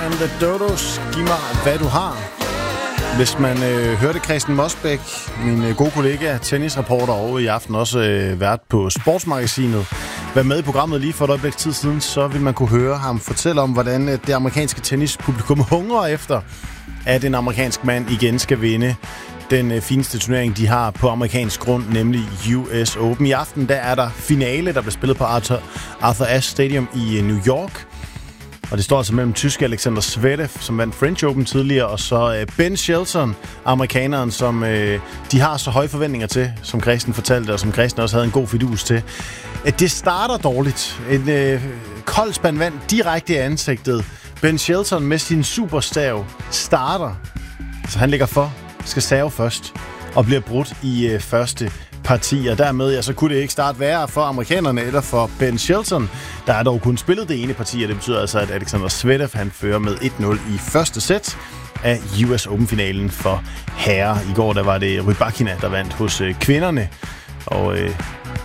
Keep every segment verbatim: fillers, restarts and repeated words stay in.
and the Dodos. Giv mig, hvad du har. Hvis man øh, hørte Christian Mosbæk, min øh, gode kollega, tennisreporter over i aften, også øh, vært på Sportsmagasinet, være med i programmet lige for et øjeblik tid siden, så vil man kunne høre ham fortælle om, hvordan øh, det amerikanske tennispublikum hungrer efter, at en amerikansk mand igen skal vinde den øh, fineste turnering, de har på amerikansk grund, nemlig U S Open. I aften der er der finale, der bliver spillet på Arthur, Arthur Ashe Stadium i øh, New York. Og det står altså mellem tyske Alexander Zverev, som vandt French Open tidligere, og så øh, Ben Shelton, amerikaneren, som øh, de har så høje forventninger til, som Christian fortalte, og som Christian også havde en god fidus til. At det starter dårligt. En øh, kold spand vand direkte i ansigtet. Ben Shelton med sin superstav starter, så han ligger for, skal serve først, og bliver brudt i øh, første parti, og dermed ja, så kunne det ikke starte værre for amerikanerne eller for Ben Shelton. Der er dog kun spillet det ene parti, og det betyder altså, at Alexander Zverev han fører med et nul i første sæt af U S Open-finalen for herrer. I går der var det Rybakina, der vandt hos øh, kvinderne, og øh,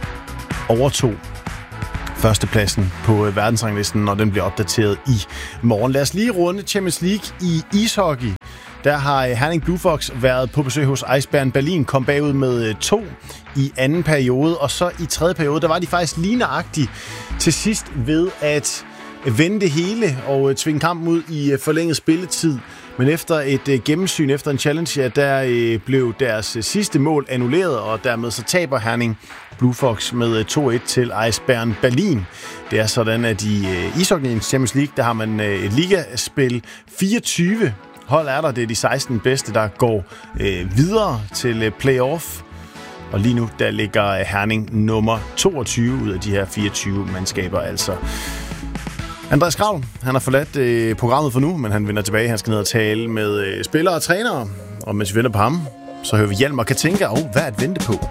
overtog førstepladsen på øh, verdensranglisten, når den bliver opdateret i morgen. Lad os lige runde Champions League i ishockey. Der har Herning Blue Fox været på besøg hos Eisbären Berlin, kom bagud med to i anden periode, og så i tredje periode, der var de faktisk lige nøjagtigt til sidst ved at vende det hele og tvinge kampen ud i forlænget spilletid. Men efter et gennemsyn, efter en challenge, ja, der blev deres sidste mål annulleret, og dermed så taber Herning Blue Fox med to et til Eisbären Berlin. Det er sådan, at i ishockey Champions League, der har man et ligaspil fireogtyve hold er der. Det er de seksten bedste, der går øh, videre til øh, playoff. Og lige nu, der ligger Herning nummer toogtyve ud af de her fireogtyve mandskaber. Altså Andreas Kraul, han har forladt øh, programmet for nu, men han vender tilbage. Han skal ned og tale med øh, spillere og trænere. Og mens vi venter på ham, så hører vi Hjalmar Katinka og hvad at vente på.